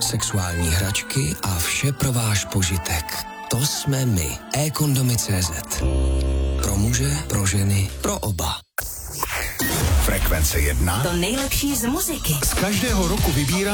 sexuální hračky a vše pro váš požitek. To jsme my. eKondomy.cz. Pro muže, pro ženy, pro oba. Frekvence 1. To nejlepší z muziky. Z každého roku vybírá